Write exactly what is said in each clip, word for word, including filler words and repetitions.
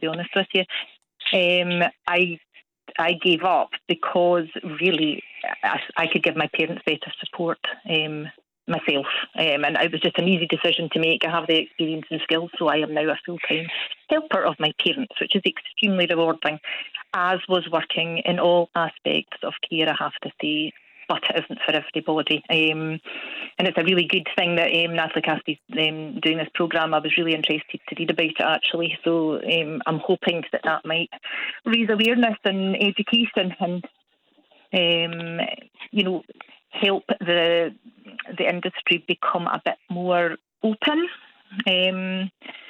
be honest with you. Um, I I gave up because really I, I could give my parents better support um, myself, um, and it was just an easy decision to make. I have the experience and skills, so I am now a full-time helper of my parents, which is extremely rewarding, as was working in all aspects of care, I have to say, but it isn't for everybody. Um, and it's a really good thing that um, Natalie Cassidy's um, doing this programme. I was really interested to read about it, actually, so um, I'm hoping that that might raise awareness and education and, um, you know, help the the industry become a bit more open. Um,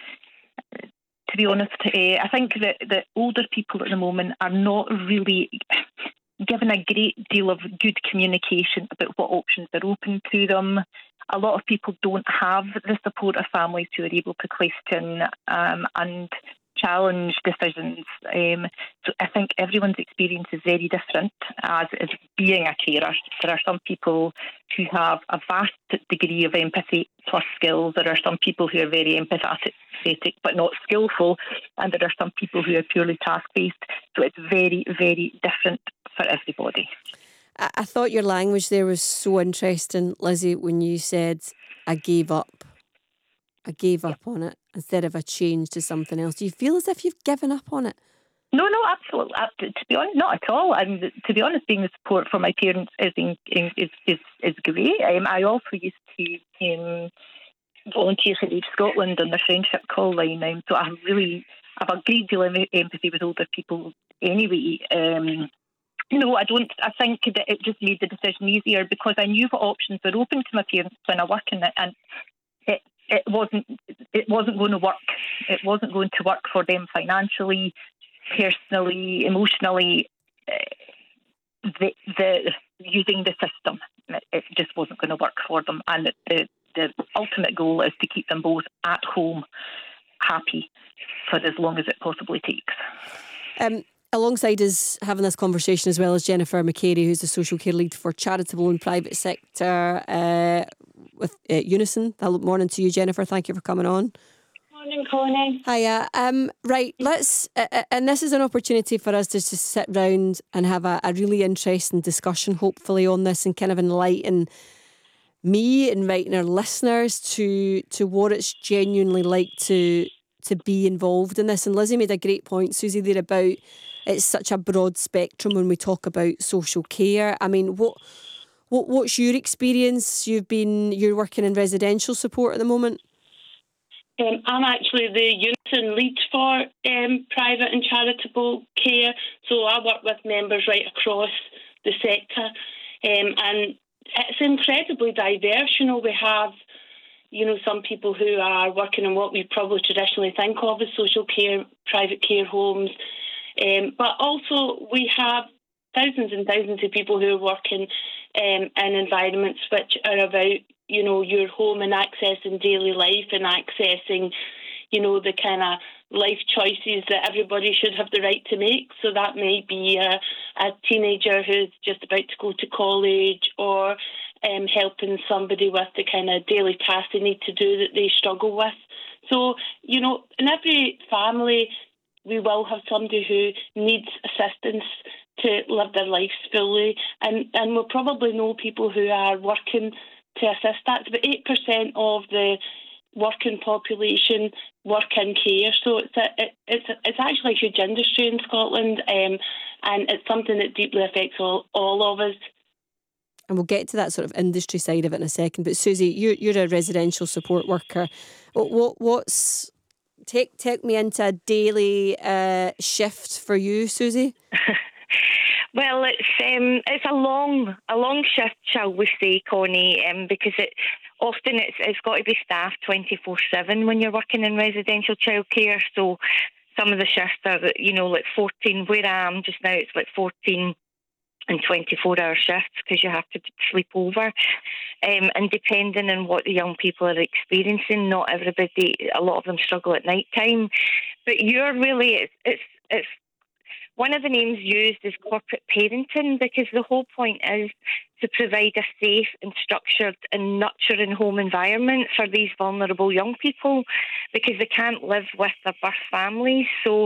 to be honest, uh, I think that, that older people at the moment are not really given a great deal of good communication about what options are open to them. A lot of people don't have the support of families who are able to question um, and challenge decisions. Um, so I think everyone's experience is very different as is being a carer. There are some people who have a vast degree of empathy plus skills. There are some people who are very empathetic but not skillful, and there are some people who are purely task-based. So it's very, very different for everybody. I, I thought your language there was so interesting, Lizzie, when you said, I gave up. I gave up on it instead of a change to something else. Do you feel as if you've given up on it? No, no, absolutely. To be honest, not at all. And to be honest, being the support for my parents is is is, is great. Um, I also used to um, volunteer for Age Scotland on the Friendship Call line. Um, so I really have a great deal of empathy with older people anyway. Um, you know, I don't. I think that it just made the decision easier because I knew what options were open to my parents when I work in it, and it. It wasn't. It wasn't going to work. It wasn't going to work for them financially, personally, emotionally. Uh, the the using the system, it, it just wasn't going to work for them. And the the ultimate goal is to keep them both at home, happy, for as long as it possibly takes. Um. Alongside us having this conversation as well as Jennifer McCary, who's the social care lead for charitable and private sector uh, with uh, Unison. Hello, morning to you, Jennifer. Thank you for coming on. Morning, Connie. Hiya. Um, right, let's, uh, and this is an opportunity for us to just sit round and have a, a really interesting discussion, hopefully, on this and kind of enlighten me, inviting our listeners to to what it's genuinely like to to be involved in this. And Lizzie made a great point, Susie, there about it's such a broad spectrum when we talk about social care. I mean, what what what's your experience? You've been you're working in residential support at the moment. Um, I'm actually the Unison lead for um, private and charitable care, so I work with members right across the sector, um, and it's incredibly diverse. You know, we have, you know, some people who are working in what we probably traditionally think of as social care, private care homes. Um, but also we have thousands and thousands of people who are working um, in environments which are about, you know, your home and accessing daily life and accessing, you know, the kind of life choices that everybody should have the right to make. So that may be a, a teenager who's just about to go to college, or um, helping somebody with the kind of daily tasks they need to do that they struggle with. So, you know, in every family, we will have somebody who needs assistance to live their lives fully. And, and we'll probably know people who are working to assist that. It's about eight percent of the working population work in care. So it's a, it, it's a, it's actually a huge industry in Scotland, um, and it's something that deeply affects all, all of us. And we'll get to that sort of industry side of it in a second. But Susie, you're, you're a residential support worker. What, what what's... Take take me into a daily uh, shift for you, Susie. Well, it's um, it's a long a long shift, shall we say, Connie, um, because it often it's it's got to be staffed twenty-four seven when you're working in residential childcare. So some of the shifts are, you know, like fourteen. Where I am just now, it's like fourteen and twenty-four hour shifts because you have to sleep over. Um, and depending on what the young people are experiencing, not everybody, a lot of them struggle at night time. But you're really, it's, it's, it's one of the names used is corporate parenting, because the whole point is to provide a safe and structured and nurturing home environment for these vulnerable young people, because they can't live with their birth families. So